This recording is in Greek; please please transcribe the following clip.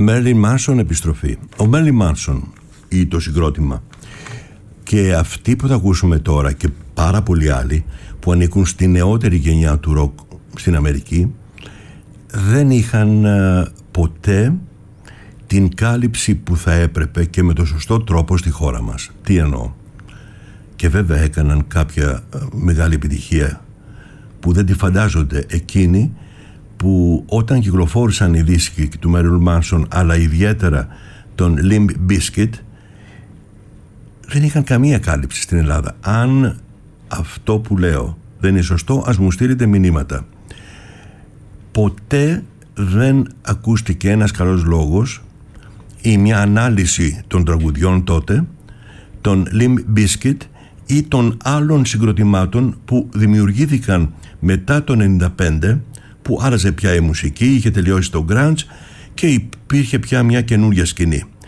Μέρλιν Μάνσον επιστροφή. Ο Μέρλιν Μάνσον ή το συγκρότημα και αυτοί που θα ακούσουμε τώρα και πάρα πολλοί άλλοι που ανήκουν στη νεότερη γενιά του ροκ στην Αμερική δεν είχαν ποτέ την κάλυψη που θα έπρεπε και με το σωστό τρόπο στη χώρα μας. Τι εννοώ? Και βέβαια έκαναν κάποια μεγάλη επιτυχία που δεν τη φαντάζονται εκείνοι που όταν κυκλοφόρησαν οι δίσκοι του Marilyn Manson αλλά ιδιαίτερα τον Limp Bizkit δεν είχαν καμία κάλυψη στην Ελλάδα. Αν αυτό που λέω δεν είναι σωστό, ας μου στείλετε μηνύματα. Ποτέ δεν ακούστηκε ένας καλός λόγος ή μια ανάλυση των τραγουδιών τότε, των Limp Bizkit ή των άλλων συγκροτημάτων που δημιουργήθηκαν μετά το 1995, που άραζε πια η μουσική, είχε τελειώσει το grunge και υπήρχε πια μια καινούργια σκηνή.